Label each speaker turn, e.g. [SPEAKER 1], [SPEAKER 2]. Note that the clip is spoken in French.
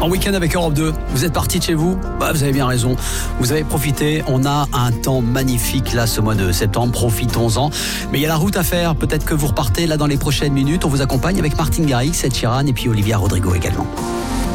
[SPEAKER 1] En week-end avec Europe 2, vous êtes parti de chez vous ? Vous avez bien raison. Vous avez profité. On a un temps magnifique là ce mois de septembre. Profitons-en. Mais il y a la route à faire. Peut-être que vous repartez là dans les prochaines minutes. On vous accompagne avec Martin Garrix, Ed Sheeran et puis Olivia Rodrigo également.